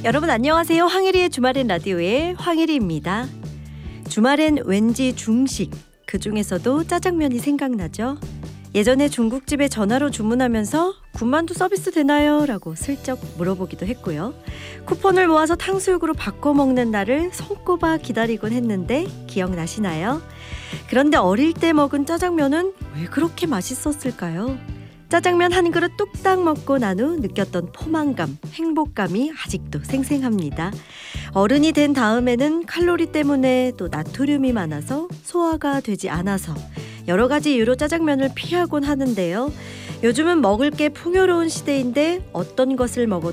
여러분 안녕하세요. 황혜리의 주말엔 라디오의 황혜리입니다. 주말엔 왠지 중식, 그중에서도 짜장면이 생각나죠. 예전에 중국집에 전화로 주문하면서 군만두 서비스 되나요? 라고 슬쩍 물어보기도 했고요. 쿠폰을 모아서 탕수육으로 바꿔 먹는 날을 손꼽아 기다리곤 했는데 기억나시나요? 그런데 어릴 때 먹은 짜장면은 왜 그렇게 맛있었을까요? 짜장면 한 그릇 뚝딱 먹고 난 후 느꼈던 포만감, 행복감이 아직도 생생합니다. 어른이 된 다음에는 칼로리 때문에 또 나트륨이 많아서 소화가 되지 않아서 여러 가지 이유로 짜장면을 피하곤 하는데요. 요즘은 먹을 게 풍요로운 시대인데 어떤 것을 먹어도